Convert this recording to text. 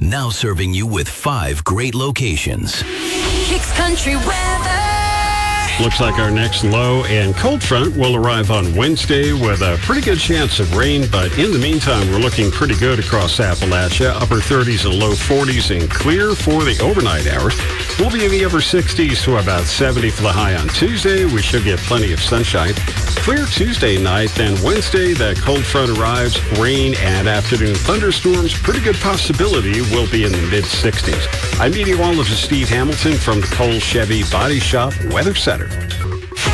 Now serving you with 5 great locations. Kicks Country weather. Looks like our next low and cold front will arrive on Wednesday with a pretty good chance of rain, but in the meantime, we're looking pretty good across Appalachia. Upper 30s and low 40s and clear for the overnight hours. We'll be in the upper 60s to about 70 for the high on Tuesday. We should get plenty of sunshine. Clear Tuesday night, then Wednesday, that cold front arrives. Rain and afternoon thunderstorms. Pretty good possibility will be in the mid-60s. I'm meteorologist Steve Hamilton from the Cole Chevy Body Shop Weather Center.